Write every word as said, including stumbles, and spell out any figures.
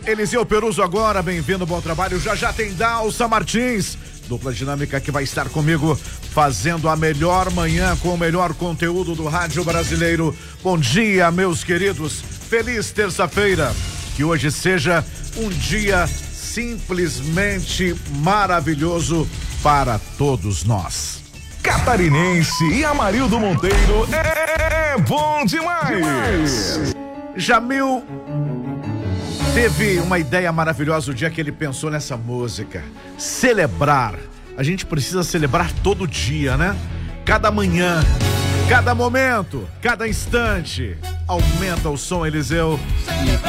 Eliseu Peruso agora, bem-vindo, bom trabalho. Já já tem Dalsa Martins, dupla dinâmica que vai estar comigo fazendo a melhor manhã com o melhor conteúdo do rádio brasileiro. Bom dia, meus queridos. Feliz terça-feira. Que hoje seja um dia simplesmente maravilhoso para todos nós. Catarinense e Amarildo Monteiro é bom demais. Jamil teve uma ideia maravilhosa o dia que ele pensou nessa música. Celebrar. A gente precisa celebrar todo dia, né? Cada manhã, cada momento, cada instante. Aumenta o som, Eliseu, e